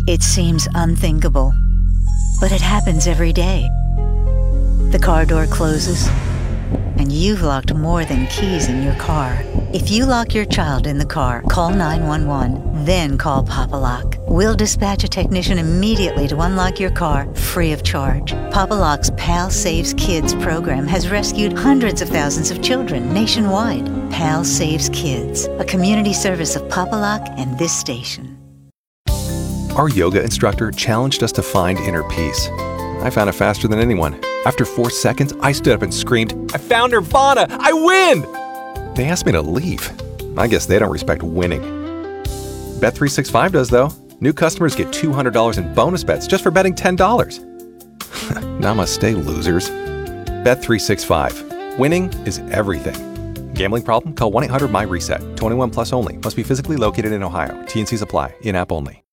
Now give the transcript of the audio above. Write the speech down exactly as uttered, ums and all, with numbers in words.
It seems unthinkable, but it happens every day. The car door closes, and you've locked more than keys in your car. If you lock your child in the car, call nine one one, then call Papa Lock. We'll dispatch a technician immediately to unlock your car free of charge. Papa Lock's Pal Saves Kids program has rescued hundreds of thousands of children nationwide. Pal Saves Kids, a community service of Papa Lock and this station. Our yoga instructor challenged us to find inner peace. I found it faster than anyone. After four seconds, I stood up and screamed, "I found Nirvana! I win!" They asked me to leave. I guess they don't respect winning. Bet three sixty-five does, though. New customers get two hundred dollars in bonus bets just for betting ten dollars. Namaste, losers. Bet three sixty-five. Winning is everything. Gambling problem? Call one eight hundred M Y RESET. twenty-one plus only. Must be physically located in Ohio. T and Cs apply. In-app only.